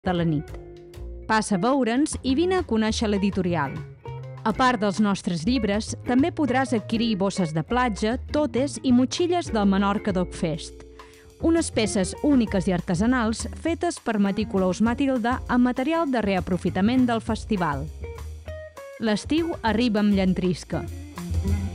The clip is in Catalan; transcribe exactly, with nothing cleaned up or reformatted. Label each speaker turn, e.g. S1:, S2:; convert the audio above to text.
S1: de la nit. Passa a veure'ns i vine a conèixer l'editorial. A part dels nostres llibres, també podràs adquirir bosses de platja, totes i motxilles del Menorca Dog Fest. Unes peces úniques i artesanals fetes per Meticulous Matilda amb material de reaprofitament del festival. L'estiu arriba amb llentisca.